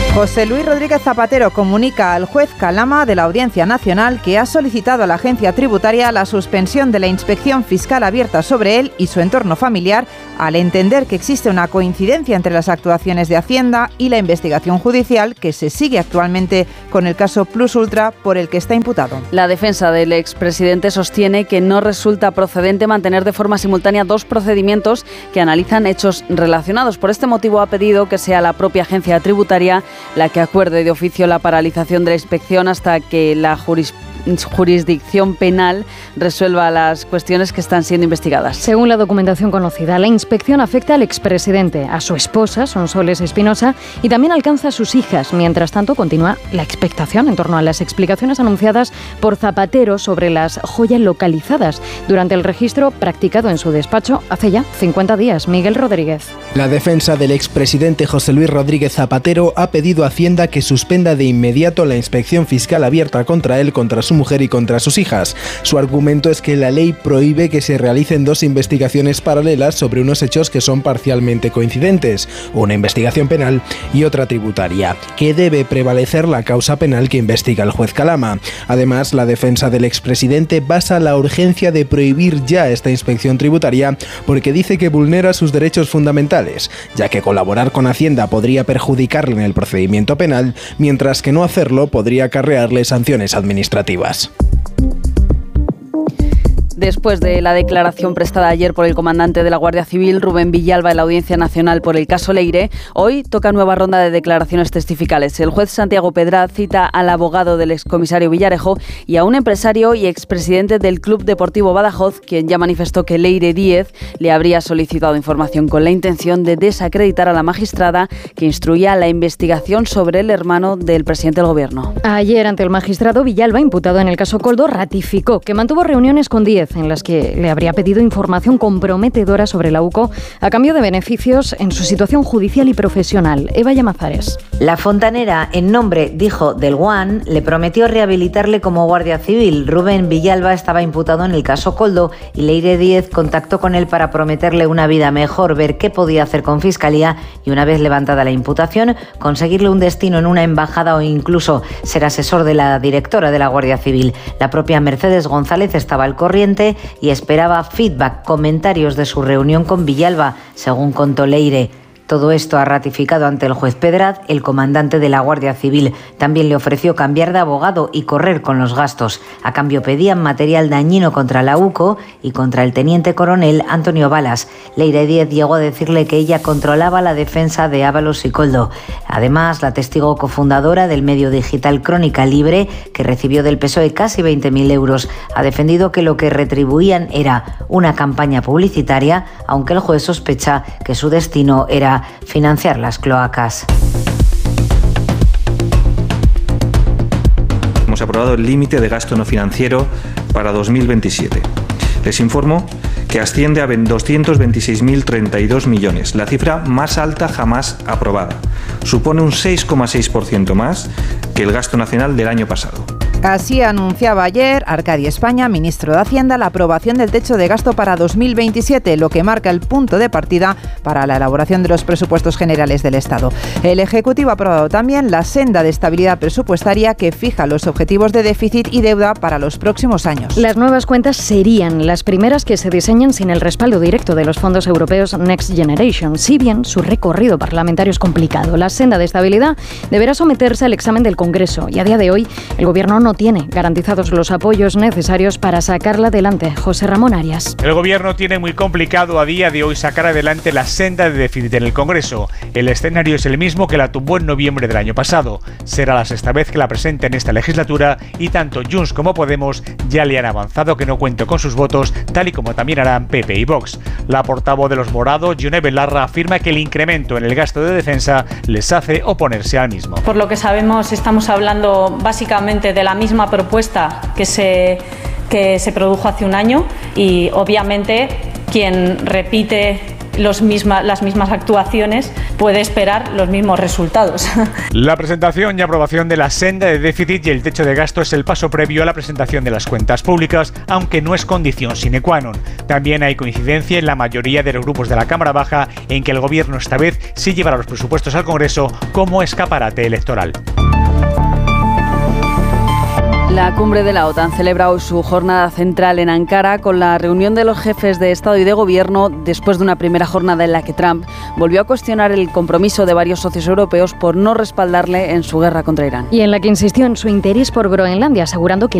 José Luis Rodríguez Zapatero comunica al juez Calama de la Audiencia Nacional que ha solicitado a la agencia tributaria la suspensión de la inspección fiscal abierta sobre él y su entorno familiar al entender que existe una coincidencia entre las actuaciones de Hacienda y la investigación judicial que se sigue actualmente con el caso Plus Ultra por el que está imputado. La defensa del expresidente sostiene que no resulta procedente mantener de forma simultánea dos procedimientos que analizan hechos relacionados. Por este motivo ha pedido que sea la propia agencia tributaria la que acuerde de oficio la paralización de la inspección hasta que la jurisdicción penal resuelva las cuestiones que están siendo investigadas. Según la documentación conocida, la inspección afecta al expresidente, a su esposa, Sonsoles Espinosa, y también alcanza a sus hijas. Mientras tanto, continúa la expectación en torno a las explicaciones anunciadas por Zapatero sobre las joyas localizadas durante el registro practicado en su despacho hace ya 50 días. Miguel Rodríguez. La defensa del expresidente José Luis Rodríguez Zapatero ha pedido a Hacienda que suspenda de inmediato la inspección fiscal abierta contra él, contra su mujer y contra sus hijas. Su argumento es que la ley prohíbe que se realicen dos investigaciones paralelas sobre unos hechos que son parcialmente coincidentes, una investigación penal y otra tributaria, que debe prevalecer la causa penal que investiga el juez Calama. Además, la defensa del expresidente basa la urgencia de prohibir ya esta inspección tributaria porque dice que vulnera sus derechos fundamentales, ya que colaborar con Hacienda podría perjudicarle en el procedimiento penal, mientras que no hacerlo podría acarrearle sanciones administrativas. Después de la declaración prestada ayer por el comandante de la Guardia Civil, Rubén Villalba, en la Audiencia Nacional por el caso Leire, hoy toca nueva ronda de declaraciones testificales. El juez Santiago Pedraz cita al abogado del excomisario Villarejo y a un empresario y expresidente del Club Deportivo Badajoz, quien ya manifestó que Leire Díez le habría solicitado información con la intención de desacreditar a la magistrada que instruía la investigación sobre el hermano del presidente del Gobierno. Ayer, ante el magistrado, Villalba, imputado en el caso Koldo, ratificó que mantuvo reuniones con Díez en las que le habría pedido información comprometedora sobre la UCO a cambio de beneficios en su situación judicial y profesional. Eva Llamazares. La fontanera, en nombre, dijo, del Guan, le prometió rehabilitarle como guardia civil. Rubén Villalba estaba imputado en el caso Koldo y Leire Díez contactó con él para prometerle una vida mejor, ver qué podía hacer con Fiscalía y, una vez levantada la imputación, conseguirle un destino en una embajada o incluso ser asesor de la directora de la Guardia Civil. La propia Mercedes González estaba al corriente y esperaba feedback, comentarios de su reunión con Villalba, según contó Leire. Todo esto ha ratificado ante el juez Pedraz, el comandante de la Guardia Civil. También le ofreció cambiar de abogado y correr con los gastos. A cambio pedían material dañino contra la UCO y contra el teniente coronel Antonio Balas. Leire Díez llegó a decirle que ella controlaba la defensa de Ábalos y Koldo. Además, la testigo cofundadora del medio digital Crónica Libre, que recibió del PSOE casi 20.000 euros, ha defendido que lo que retribuían era una campaña publicitaria, aunque el juez sospecha que su destino era financiar las cloacas. Hemos aprobado el límite de gasto no financiero para 2027. Les informo que asciende a 226.032 millones, la cifra más alta jamás aprobada. Supone un 6,6% más que el gasto nacional del año pasado. Así anunciaba ayer Arcadi España, ministro de Hacienda, la aprobación del techo de gasto para 2027, lo que marca el punto de partida para la elaboración de los presupuestos generales del Estado. El Ejecutivo ha aprobado también la senda de estabilidad presupuestaria que fija los objetivos de déficit y deuda para los próximos años. Las nuevas cuentas serían las primeras que se diseñen sin el respaldo directo de los fondos europeos Next Generation, si bien su recorrido parlamentario es complicado. La senda de estabilidad deberá someterse al examen del Congreso y a día de hoy el Gobierno no tiene garantizados los apoyos necesarios para sacarla adelante. José Ramón Arias. El Gobierno tiene muy complicado a día de hoy sacar adelante la senda de déficit en el Congreso. El escenario es el mismo que la tumbó en noviembre del año pasado. Será la sexta vez que la presente en esta legislatura y tanto Junts como Podemos ya le han avanzado que no cuenta con sus votos, tal y como también harán PP y Vox. La portavoz de los morados, Yone Belarra, afirma que el incremento en el gasto de defensa les hace oponerse al mismo. Por lo que sabemos, estamos hablando básicamente de la misma propuesta que se produjo hace un año y obviamente quien repite las mismas actuaciones puede esperar los mismos resultados. La presentación y aprobación de la senda de déficit y el techo de gasto es el paso previo a la presentación de las cuentas públicas, aunque no es condición sine qua non. También hay coincidencia en la mayoría de los grupos de la Cámara Baja en que el Gobierno esta vez sí llevará los presupuestos al Congreso como escaparate electoral. La cumbre de la OTAN celebra hoy su jornada central en Ankara con la reunión de los jefes de Estado y de Gobierno después de una primera jornada en la que Trump volvió a cuestionar el compromiso de varios socios europeos por no respaldarle en su guerra contra Irán. Y en la que insistió en su interés por Groenlandia, asegurando que